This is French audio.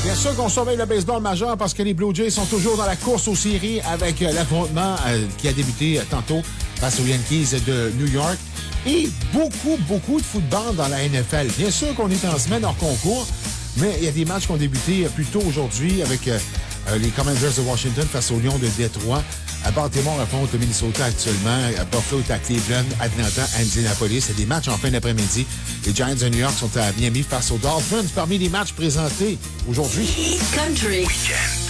Bien sûr qu'on surveille le baseball majeur parce que les Blue Jays sont toujours dans la course aux séries avec l'affrontement qui a débuté tantôt face aux Yankees de New York. Et beaucoup de football dans la NFL. Bien sûr qu'on est en semaine hors concours, mais il y a des matchs qui ont débuté plus tôt aujourd'hui avec les Commanders de Washington face aux Lions de Détroit. Baltimore affronte le Minnesota actuellement. Buffalo est à Cleveland, Atlanta, Indianapolis. C'est des matchs en fin d'après-midi. Les Giants de New York sont à Miami face aux Dolphins. Parmi les matchs présentés aujourd'hui. Country. Weekend.